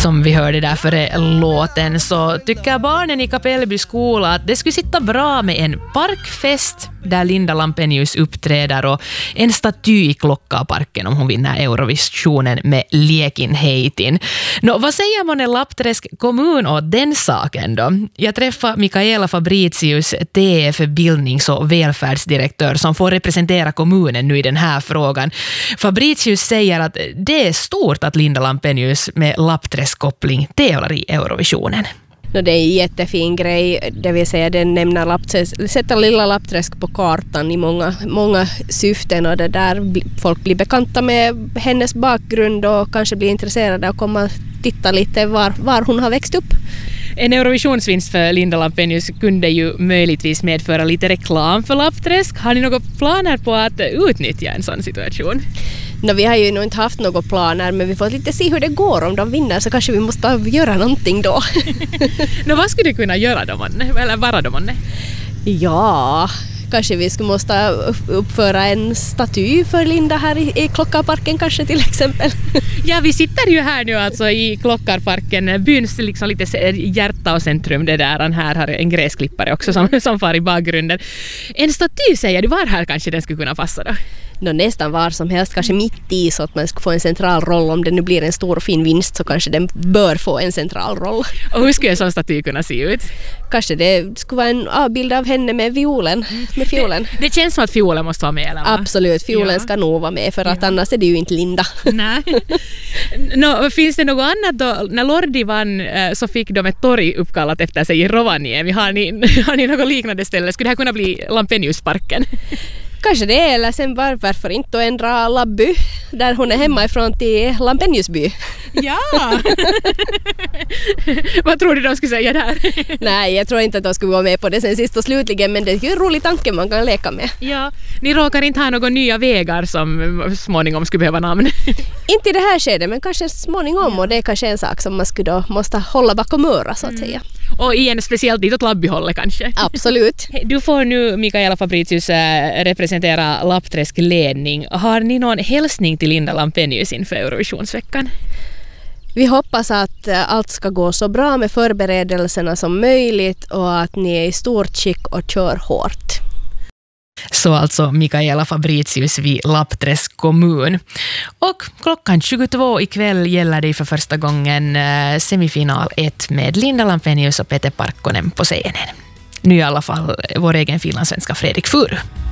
Som vi hörde där före låten så tycker barnen i Kapellby skola att det skulle sitta bra med en parkfest där Linda Lampenius uppträder och en staty i Klockarparken om hon vinner Eurovisionen med Liekin heitin. Vad säger man i Lappträsk kommun och den saken då? Jag träffar Mikaela Fabricius, TF bildnings- och välfärdsdirektör som får representera kommunen nu i den här frågan. Fabricius säger att det är stort att Linda Lampenius med Lappträsk-koppling tävlar i Eurovisionen. Det är en jättefin grej, det vill säga den nämner Lappträsk, sätter lilla Lappträsk på kartan i många syften och det där folk blir bekanta med hennes bakgrund och kanske blir intresserade och komma och titta lite var hon har växt upp. En Eurovisionsvinst för Linda Lampenius kunde ju möjligtvis medföra lite reklam för Lappträsk. Har ni några planer på att utnyttja en sån situation? Vi har ju nog inte haft några planer, men vi får lite se hur det går. Om de vinner så kanske vi måste göra någonting då. Vad skulle du kunna göra då, eller vara då, Manne? Ja, kanske vi skulle måste uppföra en staty för Linda här i Klockarparken kanske till exempel. Ja, vi sitter ju här nu alltså i Klockarparken, byns liksom lite hjärta och centrum det där. Här har en gräsklippare också som far i bakgrunden. En staty säger du, var här kanske den skulle kunna passa då? Nästan var som helst, kanske mitt i så att man ska få en central roll. Om det nu blir en stor fin vinst så kanske den bör få en central roll. Och hur skulle en sån staty kunna se ut? Kanske det skulle vara en avbild av henne med fiolen. Det känns som att fiolen måste vara med, eller va? Absolut, fiolen ska nog vara med för att annars är det ju inte Linda. Nej. Finns det något annat då? När Lordi vann så fick de ett torg uppkallat efter sig i Rovaniemi. Har ni något liknande ställe? Skulle det här kunna bli Lampeniusparken? Kanske det, eller sen varför inte ändra Labby där hon är hemifrån till Lampeniusby. Ja! Vad tror du de skulle säga där? Nej, jag tror inte att de skulle gå med på det sen sist och slutligen, men det är ju en rolig tanke man kan leka med. Ja, ni råkar inte ha några nya vägar som småningom skulle behöva namn? Inte i det här skedet, men kanske småningom, och det är kanske en sak som man skulle då måste hålla bakom öra så att säga. Och igen speciellt ditåt Labbyhållet kanske? Absolut. Du får nu, Mikaela Fabricius, representera Lappträsk ledning. Har ni någon hälsning till Linda Lampenius inför Eurovisionsveckan? Vi hoppas att allt ska gå så bra med förberedelserna som möjligt och att ni är i stort skick och kör hårt. Så alltså Mikaela Fabricius vid Lappträsk kommun. Och klockan 22 ikväll gäller det för första gången semifinal 1 med Linda Lampenius och Peter Parkkonen på scenen. Nu i alla fall vår egen finlandssvenska Fredrik Furu.